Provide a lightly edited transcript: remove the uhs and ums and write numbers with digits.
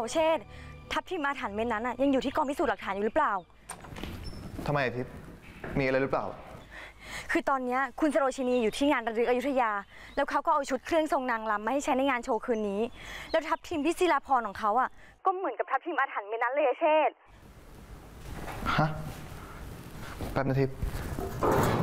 เชษฐ์ทัพทีมอาถรรพ์เม็ดนั้นอ่ะยังอยู่ที่กองพิสูจน์หลักฐานอยู่หรือเปล่าทำไมทิพย์มีอะไรหรือเปล่าคือตอนนี้คุณสโรชินีอยู่ที่งานระลึกอยุธยาแล้วเขาก็เอาชุดเครื่องทรงนางรำมาให้ใช้ในงานโชว์คืนนี้แล้วทัพทีมพี่ศิลาพรของเขาอ่ะก็เหมือนกับทัพทีมอาถรรพ์เม็ดนั้นเลยเชษฐ์ฮะแป๊บนะทิพย์